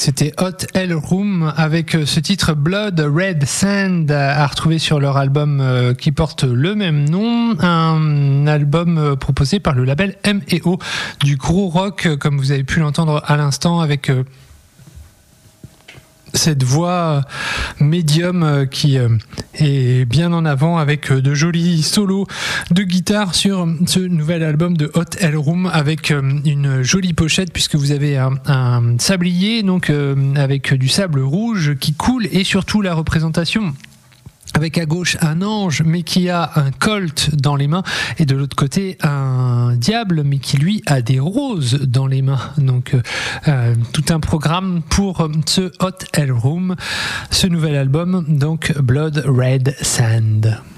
C'était Hot Hell Room avec ce titre Blood Red Sand à retrouver sur leur album qui porte le même nom, un album proposé par le label M&O, du gros rock comme vous avez pu l'entendre à l'instant avec cette voix médium qui est bien en avant avec de jolis solos de guitare sur ce nouvel album de Hot Hell Room avec une jolie pochette puisque vous avez un sablier donc avec du sable rouge qui coule et surtout la représentation avec à gauche un ange mais qui a un colt dans les mains et de l'autre côté un diable mais qui lui a des roses dans les mains. Donc tout un programme pour ce Hot Hell Room, ce nouvel album donc Blood Red Sand.